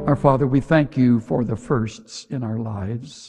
Our Father, we thank you for the firsts in our lives.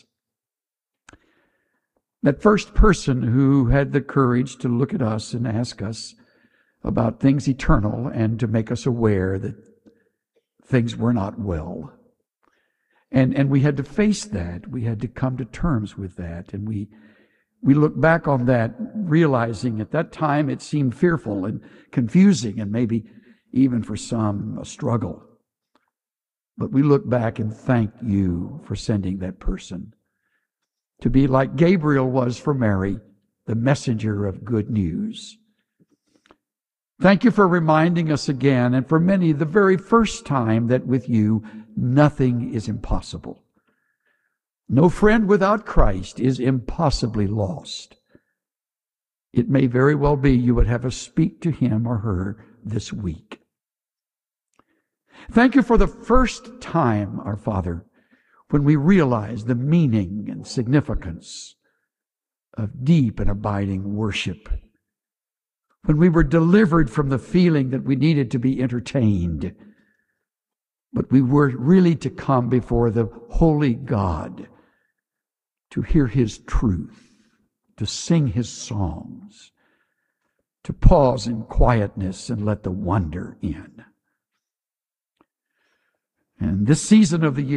That first person who had the courage to look at us and ask us about things eternal and to make us aware that things were not well. And we had to face that. We had to come to terms with that. And we look back on that realizing at that time it seemed fearful and confusing and maybe even for some a struggle. But we look back and thank you for sending that person to be like Gabriel was for Mary, the messenger of good news. Thank you for reminding us again, and for many, the very first time, that with you, nothing is impossible. No friend without Christ is impossibly lost. It may very well be you would have us speak to him or her this week. Thank you for the first time, our Father, when we realize the meaning and significance of deep and abiding worship. When we were delivered from the feeling that we needed to be entertained, but we were really to come before the holy God to hear his truth, to sing his songs, to pause in quietness and let the wonder in. And this season of the year,